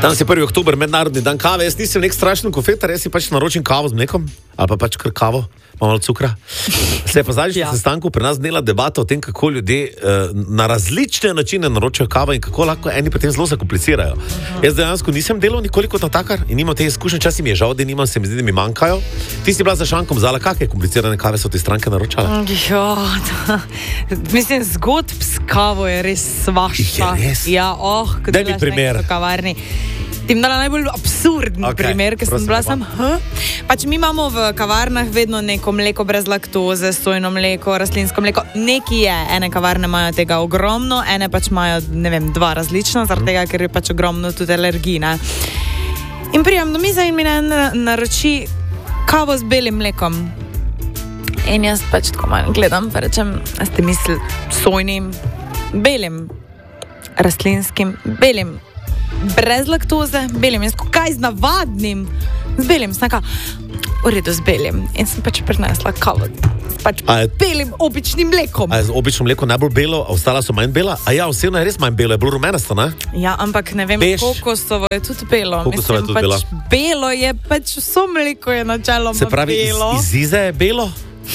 Danes je 1. oktober, mednarodni dan kave. Jaz nisem nek strašen kofetar, jaz si pač naročim kavo z mlekom, ali pa pač kar kavo, pa malo cukra. Se je pa zadnjič na sestanku pri nas dnela debata o tem, kako ljudje na različne načine naročajo kavo in kako lahko eni pri tem zelo zakomplicirajo. Jaz dejansko nisem delal nikoli kot natakar in nimam te izkušnje, časi mi je žal, da nimam, se mi zdi, da mi manjkajo. Ti si bila za šankom zala, kakšne komplicirane kave so te stranke naročale? Mislim, zgodb s kavo je res svašta. Ja, daj mi primer. Kavarni. Ti dala najbolj absurden primer, ker sem bila sam. Pač mi imamo v kavarnah vedno neko mleko brez laktoze, sojno mleko, rastlinsko mleko. Neki je, ene kavarne imajo tega ogromno, ene pač imajo, ne vem, 2 različna, zaradi tega, ker je pač ogromno tudi alergij, ne. In prijem do mize in mi naroči kavo z belim mlekom. In jaz pač tako malo gledam, pa rečem, a ste mislili sojnim, belim, rastlinskim, belim, brez laktoze, belim. Jaz kaj z navadnim, z belim, snaka, v redu z belim. In sem pač prinesla kavo, pač belim, običnim mlekom. A je z običnim mlekom najbolj belo, a ostala so manj bela? A ja, osebno je res manj belo, je bolj rumenasta, ne? Ja, ampak ne vem, kokosovo je tudi belo. Kokosovo je tudi belo. Belo je, pač vso mleko je načeloma belo. Se pravi, iz Ize je belo?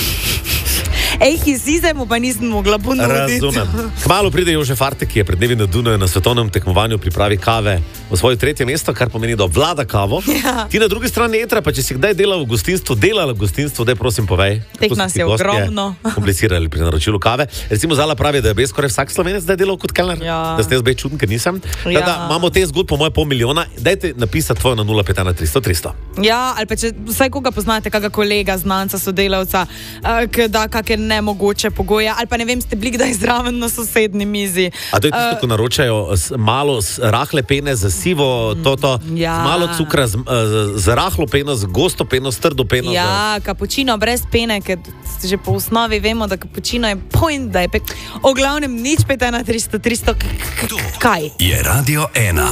Iz Ize mu pa nisem mogla ponuditi. Razumem. Kmalu pride Jože Farte, ki je pred dnevi na Dunaju na svetovnem tekmovanju pripravi kave v svoje 3. mesto, kar pomeni, da obvlada kavo. Ja. Ti na drugi strani etra, pa če si kdaj delala v gostinstvu, daj prosim povej. Teh nas je ogromno. Komplicirali pri naročilu kave. Recimo Zala pravi, da je bez skoraj vsak Slovenec zdaj delal kot kelner. Ja. Da ste jaz bej čuden, ker nisem. Ja. Da imamo te zgodb po moje 500 000. Dajte napisati tvojo na 051 300 300. Ja, ali pa če vsaj koga poznate, kakega kolega, znanca, sodelavca, ki da kakšne nemogoče pogoje, ali pa ne vem, ste bili kdaj zraven na sosednji mizi. A to je tisto, ko naročajo malo rahle pene za sivo, malo cukra z rahlo peno, z gosto peno, s trdo peno. Ja, kapučino brez pene, ker že po osnovi vemo, da kapučino je point, da je o glavnem nič 51 300 300. Kaj? Je Radio 1.